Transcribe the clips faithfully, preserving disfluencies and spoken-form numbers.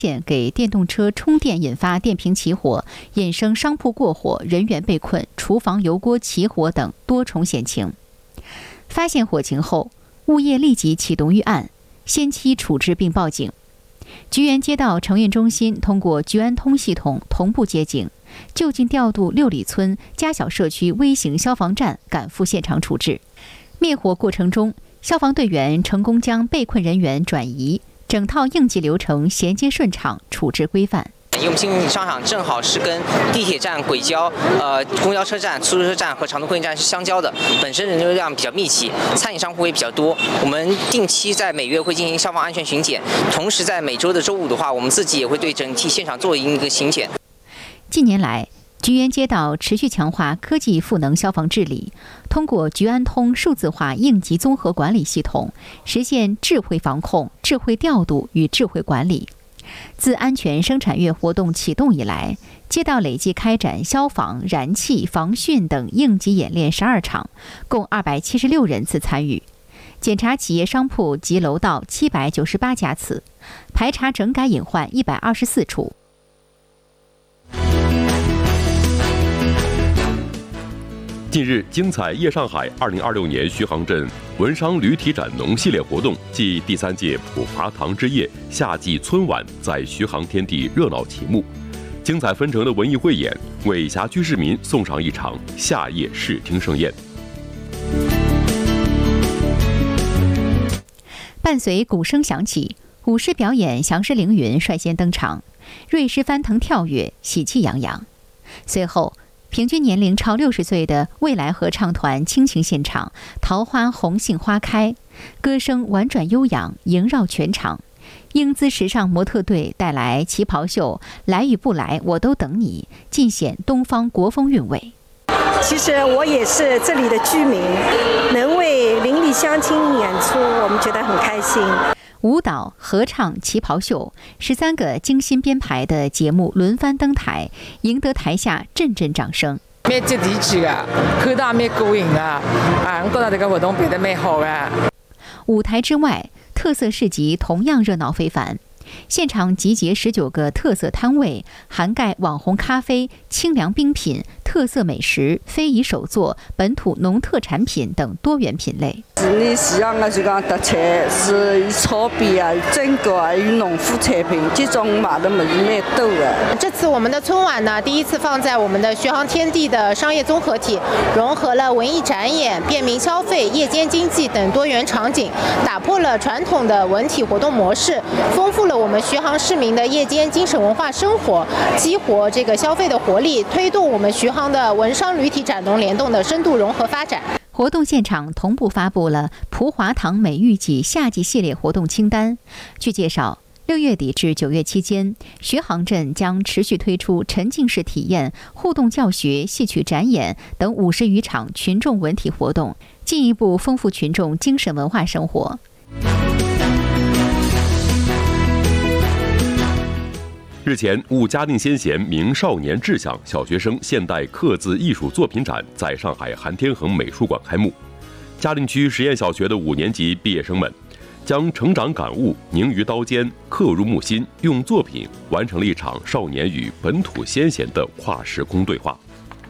给电动车充电引发电瓶起火，引生商铺过火、人员被困、厨房油锅起火等多重险情。发现火情后，物业立即启动预案，先期处置并报警。菊园街道承运中心通过菊安通系统同步接警，就近调度六里村家小社区微型消防站赶赴现场处置。灭火过程中，消防队员成功将被困人员转移，整套应急流程衔接顺畅，处置规范。 因为我们新商场正好是跟地铁站轨交、呃公交车站、出租车站和长途客运站是相交的，本身人流量比较密集，餐饮商户也比较多。我们定期在每月会进行消防安全巡检，同时在每周的周五的话，我们自己也会对整体现场做一个巡检。 近年来，菊园街道持续强化科技赋能消防治理，通过菊安通数字化应急综合管理系统，实现智慧防控、智慧调度与智慧管理。自安全生产月活动启动以来，街道累计开展消防、燃气、防汛等应急演练十二场，共二百七十六人次参与，检查企业商铺及楼道七百九十八家次，排查整改隐患一百二十四处。 近日，精彩夜上海二零二六年徐杭镇文商旅体展农系列活动暨第三届普华堂之夜夏季春晚在徐杭天地热闹启幕。精彩纷呈的文艺汇演为辖区市民送上一场夏夜视听盛宴。 伴随鼓声响起，舞狮表演祥狮凌云率先登场，瑞狮翻腾跳跃，喜气洋洋。随后，平均年龄超六十岁的未来合唱团倾情献唱《桃花红杏花开》，歌声婉转悠扬，萦绕全场。英姿时尚模特队带来旗袍秀，来与不来我都等你，尽显东方国风韵味。 其实我也是这里的居民，能为邻里乡亲演出，我们觉得很开心。 舞蹈、合唱、旗袍秀，十三个精心编排的节目轮番登台，赢得台下阵阵掌声。 蛮接地气的，看到蛮过瘾的，啊，我觉得这个活动办得蛮好的。 舞台之外，特色市集同样热闹非凡。现场集结十九个特色摊位，涵盖网红咖啡、清凉冰品、特色美食、非遗手作、本土农特产品等多元品类。 市里西洋的就讲特产是以草编啊、整个啊、与农副产品，这种卖的么子蛮多的。 这次我们的春晚呢，第一次放在我们的徐杭天地的商业综合体，融合了文艺展演、便民消费、夜间经济等多元场景，打破了传统的文体活动模式，丰富了我们徐杭市民的夜间精神文化生活，激活这个消费的活力，推动我们徐杭的文商旅体展农联动的深度融合发展。 活动现场同步发布了蒲华堂美玉季夏季系列活动清单。据介绍，六月底至九月期间，徐杭镇将持续推出沉浸式体验、互动教学、戏曲展演等五十余场群众文体活动，进一步丰富群众精神文化生活。 日前，务嘉定先贤明少年志向小学生现代刻字艺术作品展在上海韩天恒美术馆开幕。嘉定区实验小学的五年级毕业生们将成长感悟凝于刀尖，刻入木心，用作品完成了一场少年与本土先贤的跨时空对话。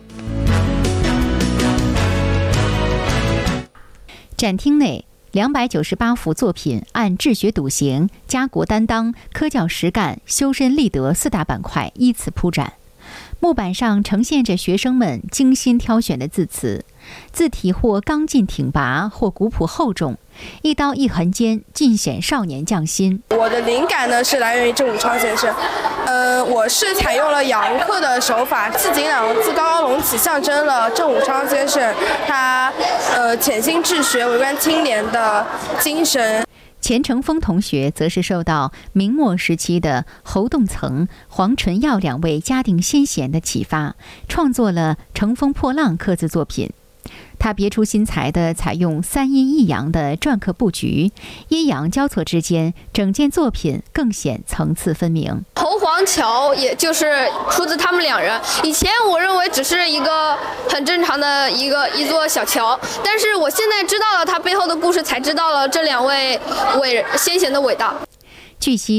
展厅内两百九十八幅作品按治学笃行、家国担当、科教实干、修身立德四大板块依次铺展。木板上呈现着学生们精心挑选的字词，字体或刚劲挺拔，或古朴厚重，一刀一横间尽显少年匠心。 我的灵感呢是来源于郑武昌先生，呃，我是采用了阳刻的手法，字景两个字高高隆起，象征了郑武昌先生他呃潜心治学、为官清廉的精神。 钱成峰同学则是受到明末时期的侯栋曾、黄纯耀两位嘉定先贤的启发，创作了《乘风破浪》刻字作品。他别出心裁地采用三阴一阳的篆刻布局，阴阳交错之间，整件作品更显层次分明。 侯黄桥也就是出自他们两人。以前我认为只是一个很正常的一个一座小桥，但是我现在知道了它背后的故事，才知道了这两位伟先贤的伟大。 据悉，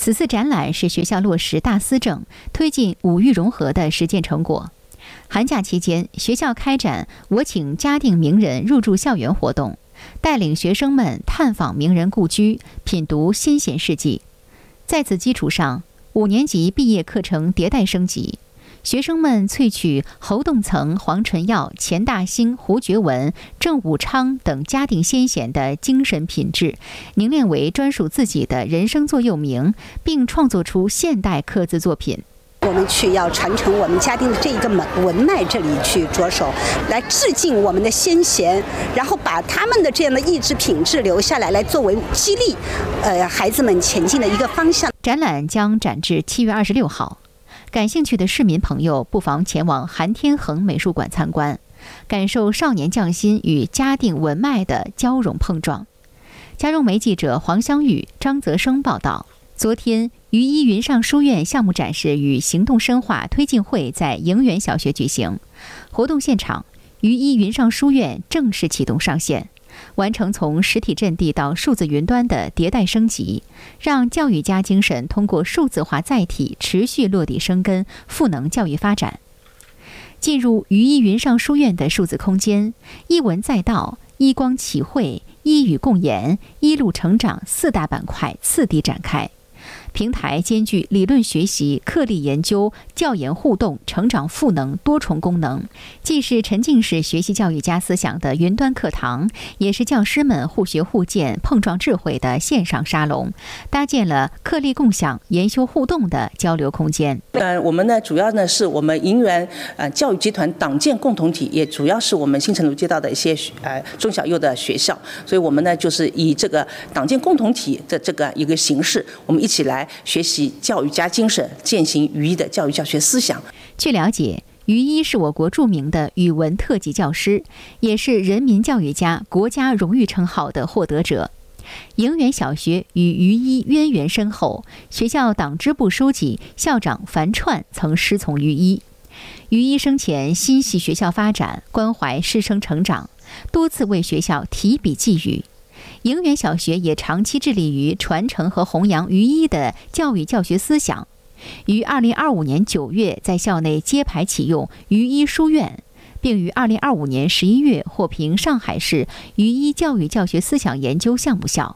此次展览是学校落实大思政、推进五育融合的实践成果。寒假期间，学校开展“我请嘉定名人入驻校园”活动，带领学生们探访名人故居，品读先贤事迹。在此基础上，五年级毕业课程迭代升级，学生们萃取侯栋曾、黄纯耀、钱大兴、胡觉文、郑武昌等嘉定先贤的精神品质，凝练为专属自己的人生座右铭，并创作出现代刻字作品。 我们去要传承我们嘉定的这一个文脉，这里去着手来致敬我们的先贤，然后把他们的这样的意志品质留下来，来作为激励呃孩子们前进的一个方向。 展览将展至七月二十六号，感兴趣的市民朋友不妨前往韩天恒美术馆参观，感受少年匠心与嘉定文脉的交融碰撞。嘉融媒记者黄香玉、张泽生报道。昨天，于一云上书院项目展示与行动深化推进会在迎园小学举行。活动现场，于一云上书院正式启动上线，完成从实体阵地到数字云端的迭代升级，让教育家精神通过数字化载体持续落地生根，赋能教育发展。进入于一云上书院的数字空间，一文载道、一光启慧、一语共言、一路成长四大板块次第展开。平台兼具理论学习、课例研究、教研互动、成长赋能多重功能，既是沉浸式学习教育家思想的云端课堂，也是教师们互学互鉴、碰撞智慧的线上沙龙，搭建了课例共享、研修互动的交流空间。 呃，我们呢主要呢是我们银园呃教育集团党建共同体，也主要是我们新城路街道的一些呃中小幼的学校，所以我们呢就是以这个党建共同体的这个一个形式，我们一起来学习教育家精神，践行于一的教育教学思想。 据了解，于一是我国著名的语文特级教师，也是人民教育家国家荣誉称号的获得者。迎园小学与于一渊源深厚，学校党支部书记、校长樊串曾师从于一。于一生前心系学校发展，关怀师生成长，多次为学校提笔寄语。迎园小学也长期致力于传承和弘扬于一的教育教学思想。于二零二五年九月在校内揭牌启用于一书院，并于二零二五年十一月获评上海市于一教育教学思想研究项目校。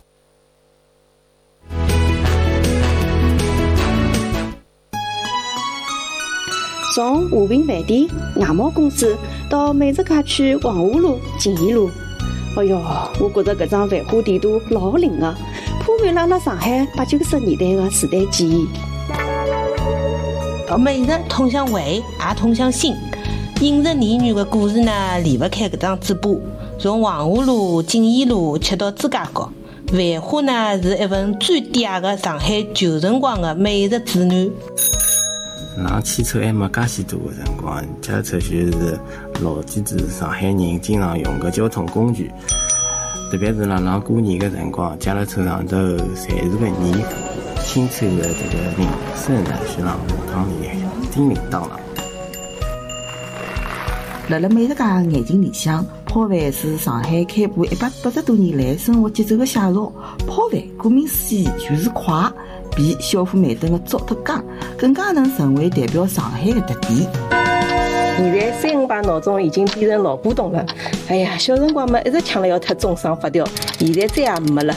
从和平饭店、外贸公司到美食街区黄河路、锦怡路，哎哟，我觉着搿张繁华地图老灵个，铺满了阿拉上海八九十年代的时代记忆。 美食通向味，也通向心。饮食美女的故事呢，离不开搿张嘴巴。从黄河路、锦怡路吃到朱家角，繁华呢是一份最嗲的上海旧辰光的美食指南。 那汽车还没介许多的辰光，脚踏车就是老几子上海人经常用的交通工具。特别是辣辣过年的辰光，脚踏车上头侪是个泥土，清澈的这个人生呢，就让下趟里叮铃当啷。 辣辣美食家的眼睛里向，泡饭是上海开埠一百八十多年来生活节奏的写照。泡饭顾名思义就是快，比小火慢炖的糟脱香，更加能成为代表上海的特点。 现在三五排闹钟已经变成老古董了，哎呀，小辰光嘛一直抢了要脱钟声发条，现在再也没了。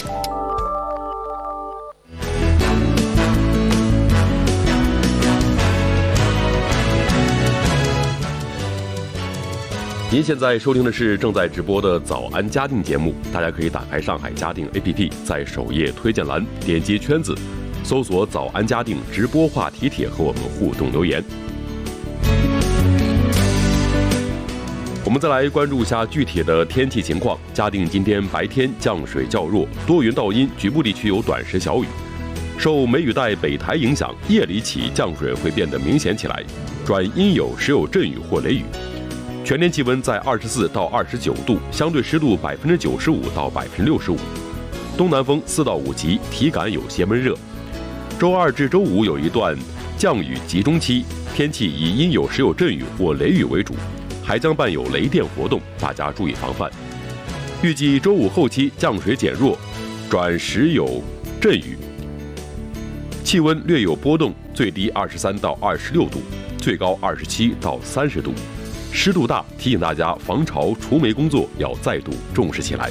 您现在收听的是正在直播的早安嘉定节目，大家可以打开上海嘉定 A P P， 在首页推荐栏点击圈子，搜索早安嘉定直播话题帖和我们互动留言。我们再来关注一下具体的天气情况。嘉定今天白天降水较弱，多云到阴，局部地区有短时小雨。受梅雨带北台影响，夜里起降水会变得明显起来，转阴有时有阵雨或雷雨。全天气温在二十四到二十九度，相对湿度百分之九十五到百分之六十五，东南风四到五级，体感有些闷热。周二至周五有一段降雨集中期，天气以阴有时有阵雨或雷雨为主，还将伴有雷电活动，大家注意防范。预计周五后期降水减弱，转时有阵雨。 气温略有波动，最低二十三到二十六度，最高二十七到三十度，湿度大，提醒大家防潮除霉工作要再度重视起来。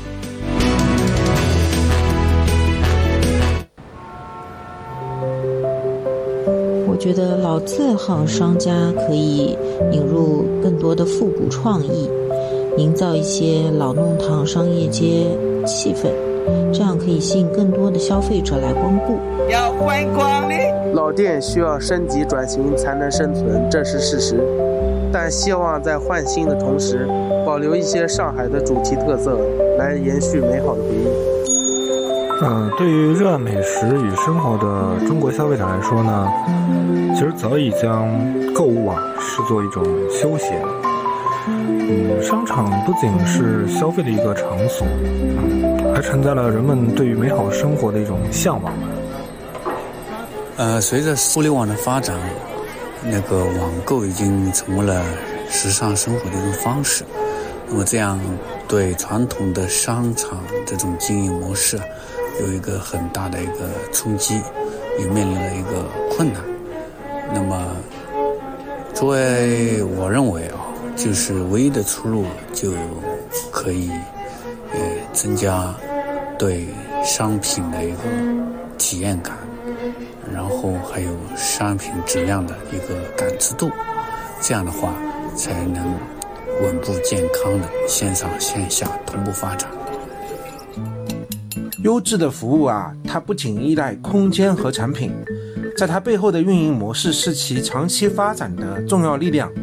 我觉得老字号商家可以引入更多的复古创意，营造一些老弄堂商业街气氛，这样可以吸引更多的消费者来光顾。 要欢迎光临。老店需要升级转型才能生存，这是事实。但希望在换新的同时，保留一些上海的主题特色，来延续美好的回忆。 嗯，对于热爱美食与生活的中国消费者来说呢，其实早已将购物啊视作一种休闲。嗯，商场不仅是消费的一个场所，嗯，还承载了人们对于美好生活的一种向往。 呃，随着互联网的发展，那个网购已经成为了时尚生活的一种方式。那么这样对传统的商场这种经营模式有一个很大的一个冲击，也面临了一个困难。那么作为我认为啊，就是唯一的出路就可以呃增加对商品的一个体验感，然后还有商品质量的一个感知度，这样的话才能稳步健康的线上线下同步发展。 优质的服务啊，它不仅依赖空间和产品，在它背后的运营模式是其长期发展的重要力量。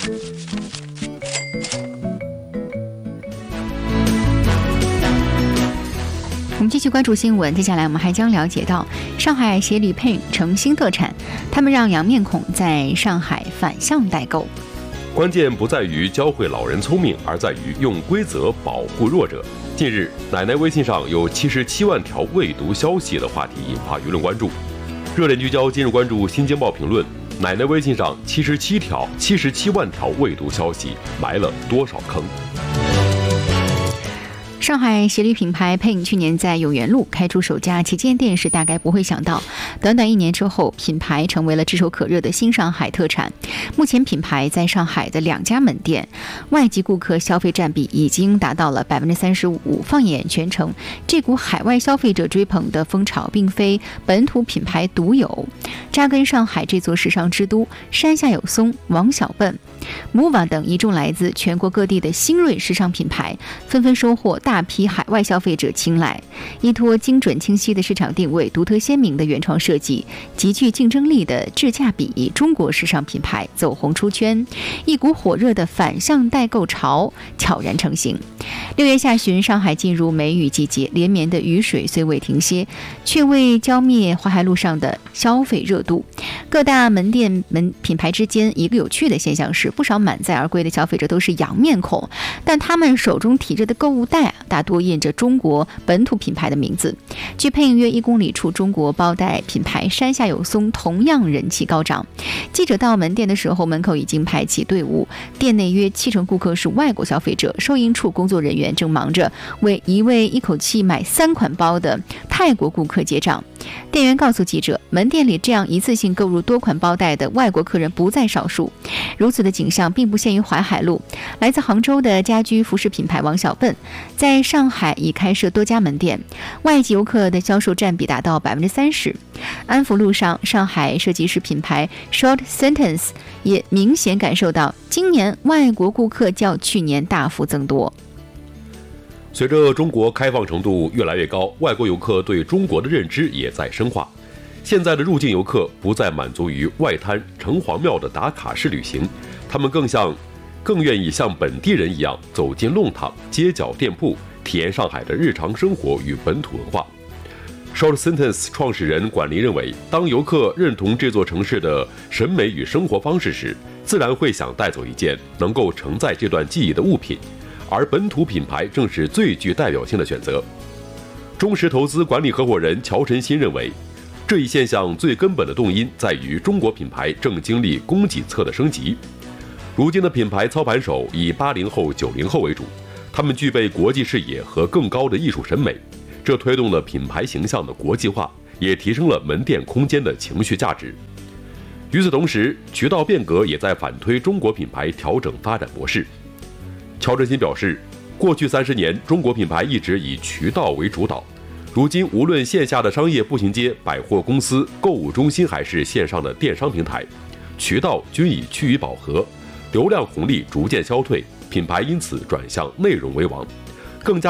我们继续关注新闻，接下来我们还将了解到上海鞋履配成新特产，他们让洋面孔在上海反向代购。 关键不在于教会老人聪明，而在于用规则保护弱者。近日，奶奶微信上有七十七万条未读消息的话题引发舆论关注。热点聚焦今日关注新京报评论：奶奶微信上七十七条、七十七万条未读消息，埋了多少坑？ 上海鞋履品牌Ping去年在永源路开出首家旗舰店时，大概不会想到，短短一年之后，品牌成为了炙手可热的新上海特产。目前品牌在上海的两家门店，外籍顾客消费占比已经达到了百分之三十五。放眼全城，这股海外消费者追捧的风潮，并非本土品牌独有。扎根上海这座时尚之都，山下有松、王小笨、Mova 等一众来自全国各地的新锐时尚品牌，纷纷收获大批海外消费者青睐。依托精准清晰的市场定位、独特鲜明的原创设计、极具竞争力的质价比，中国时尚品牌走红出圈，一股火热的反向代购潮悄然成型。六月下旬，上海进入梅雨季节，连绵的雨水虽未停歇，却未浇灭淮海路上的消费热度。各大门店门品牌之间一个有趣的现象是，不少满载而归的消费者都是洋面孔，但他们手中提着的购物袋啊，大多印着中国本土品牌的名字。距配音约一公里处，中国包袋品牌山下有松同样人气高涨。记者到门店的时候，门口已经排起队伍，店内约七成顾客是外国消费者。收银处工作人员正忙着为一位一口气买三款包的泰国顾客结账。店员告诉记者，门店里这样一次性购入多款包袋的外国客人不在少数。如此的景象并不限于淮海路，来自杭州的家居服饰品牌王小笨在上海已开设多家门店，外籍游客的销售占比达到百分之三十。安福路上，上海设计师品牌 Short Sentence 也明显感受到今年外国顾客较去年大幅增多。 随着中国开放程度越来越高，外国游客对中国的认知也在深化。现在的入境游客不再满足于外滩、城隍庙的打卡式旅行，他们更像更愿意像本地人一样走进弄堂、街角店铺，体验上海的日常生活与本土文化。Short Sentence 创始人管林认为，当游客认同这座城市的审美与生活方式时，自然会想带走一件能够承载这段记忆的物品，而本土品牌正是最具代表性的选择。中石投资管理合伙人乔晨新认为，这一现象最根本的动因在于中国品牌正经历供给侧的升级。如今的品牌操盘手以八零后、九零后为主，他们具备国际视野和更高的艺术审美，这推动了品牌形象的国际化， 也提升了门店空间的情绪价值。与此同时，渠道变革也在反推中国品牌调整发展模式。乔振新表示，过去三十年，中国品牌一直以渠道为主导。如今，无论线下的商业步行街、百货公司、购物中心，还是线上的电商平台，渠道均已趋于饱和，流量红利逐渐消退，品牌因此转向内容为王，更加